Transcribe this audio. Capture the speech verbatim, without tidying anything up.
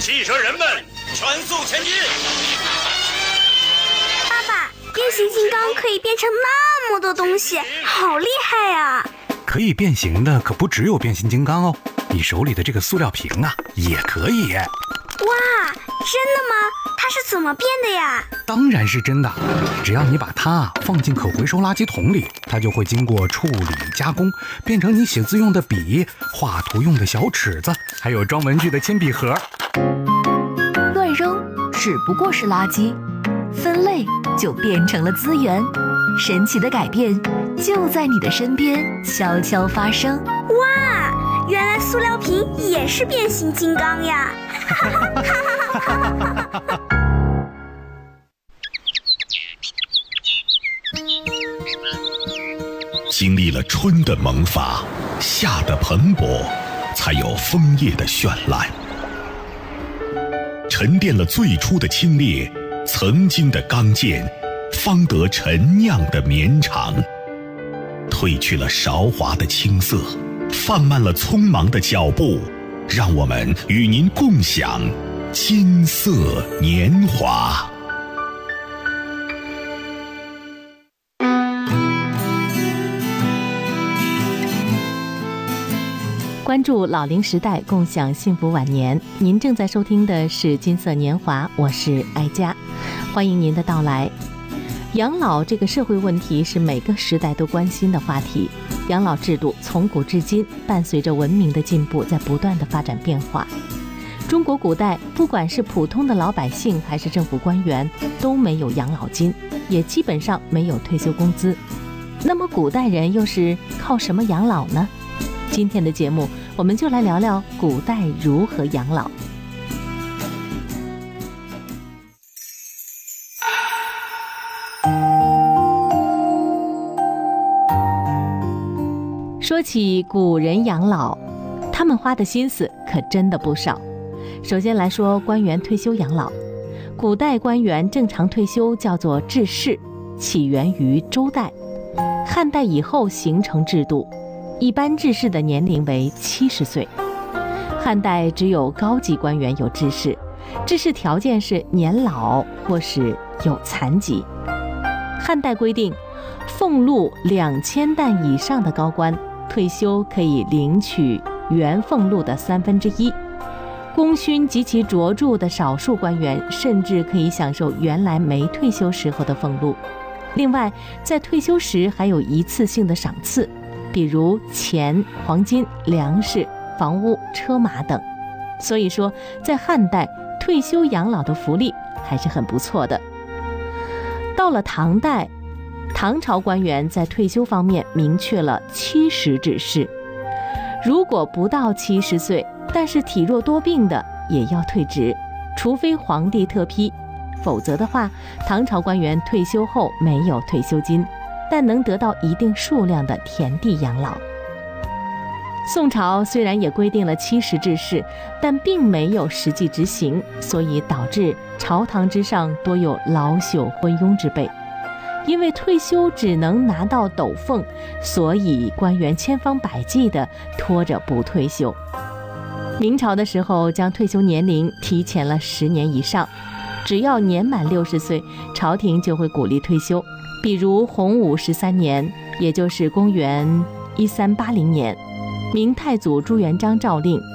汽车人们，全速前进！ 爸爸，变形金刚可以变成那么多东西，好厉害啊！ 可以变形的可不只有变形金刚哦，你手里的这个塑料瓶啊，也可以。 哇，真的吗？它是怎么变的呀？ 当然是真的，只要你把它放进可回收垃圾桶里，它就会经过处理加工，变成你写字用的笔、画图用的小尺子，还有装文具的铅笔盒。 乱扔只不过是垃圾，分类就变成了资源。神奇的改变就在你的身边悄悄发生。 哇，原来塑料瓶也是变形金刚呀！ 经历了春的萌发，夏的蓬勃，才有枫叶的绚烂。沉淀了最初的清冽，曾经的刚健，方得陈酿的绵长。褪去了韶华的青涩，放慢了匆忙的脚步，让我们与您共享金色年华。 关注老龄时代，共享幸福晚年。您正在收听的是金色年华，我是哀佳，欢迎您的到来。养老这个社会问题是每个时代都关心的话题。养老制度从古至今伴随着文明的进步，在不断的发展变化。中国古代不管是普通的老百姓还是政府官员都没有养老金，也基本上没有退休工资。那么古代人又是靠什么养老呢？今天的节目我们就来聊聊古代如何养老。说起古人养老，他们花的心思可真的不少。首先来说官员退休养老，古代官员正常退休叫做制式，起源于周代，汉代以后形成制度，一般制式的年龄为七十岁。汉代只有高级官员有制式，制式条件是年老或是有残疾。汉代规定，俸禄两千担以上的高官退休可以领取原俸禄的三分之一，功勋及其卓著的少数官员甚至可以享受原来没退休时候的俸禄。另外，在退休时还有一次性的赏赐，比如钱、黄金、粮食、房屋、车马等。所以说，在汉代退休养老的福利还是很不错的。到了唐代，唐朝官员在退休方面明确了七十指示，如果不到七十岁，但是体弱多病的也要退职，除非皇帝特批，否则的话，唐朝官员退休后没有退休金，但能得到一定数量的田地养老。宋朝虽然也规定了七十制式，但并没有实际执行，所以导致朝堂之上多有老朽昏庸之辈。因为退休只能拿到斗俸，所以官员千方百计地拖着不退休。明朝的时候将退休年龄提前了十年以上，只要年满六十岁，朝廷就会鼓励退休。比如洪武十三年，也就是公元一三八零年，明太祖朱元璋诏令